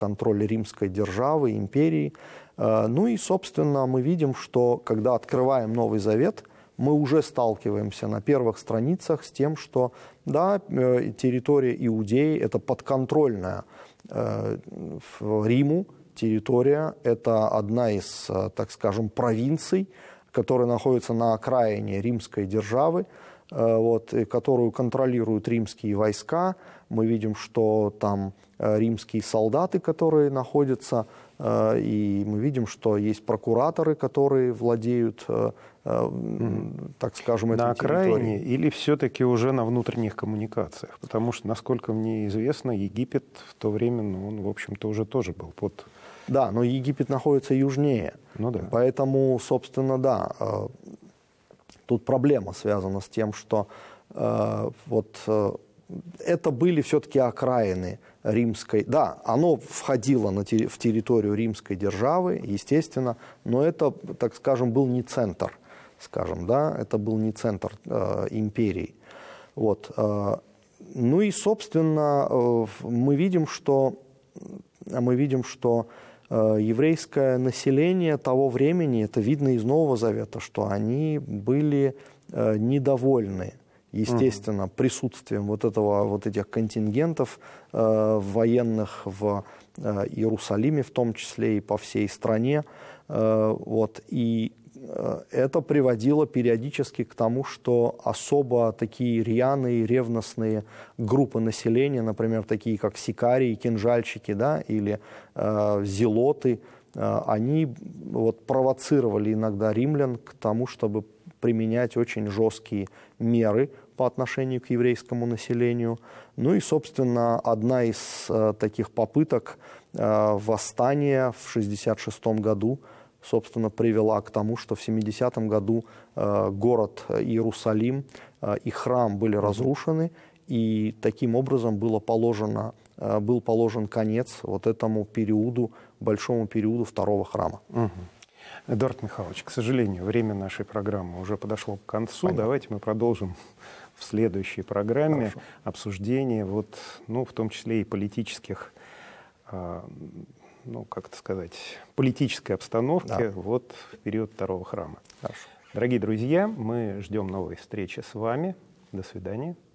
контроль римской державы, империи. Ну и, собственно, мы видим, что когда открываем Новый Завет, мы уже сталкиваемся на первых страницах с тем, что да, территория Иудеи – это подконтрольная Риму территория, это одна из, так скажем, провинций, которая находится на окраине римской державы, которую контролируют римские войска. Мы видим, что там римские солдаты, которые находятся, и мы видим, что есть прокураторы, которые владеют, так скажем, этой на окраине территорией. Или все-таки уже на внутренних коммуникациях? Потому что, насколько мне известно, Египет в то время, он, в общем-то, уже тоже был под... Да, но Египет находится южнее. Ну да. Поэтому, собственно, да, тут проблема связана с тем, что это были все-таки окраины римской. Да, оно входило в территорию римской державы, естественно, но это, так скажем, был не центр, скажем, да, это был не центр империи. Ну и, собственно, мы видим, что еврейское население того времени, это видно из Нового Завета, что они были недовольны, естественно, присутствием этих контингентов военных в Иерусалиме, в том числе и по всей стране. И это приводило периодически к тому, что особо такие рьяные, ревностные группы населения, например, такие как сикарии, кинжальщики, да, или зелоты, они провоцировали иногда римлян к тому, чтобы применять очень жесткие меры по отношению к еврейскому населению. Ну и, собственно, одна из таких попыток восстания в 1966 году, собственно, привела к тому, что в 70-м году город Иерусалим и храм были разрушены, и таким образом был положен конец этому периоду, большому периоду второго храма. Эдуард Михайлович, к сожалению, время нашей программы уже подошло к концу. Понятно. Давайте мы продолжим в следующей программе. Хорошо. Обсуждение, в том числе и политических, политической обстановки в период второго храма. Хорошо. Дорогие друзья, мы ждем новой встречи с вами. До свидания.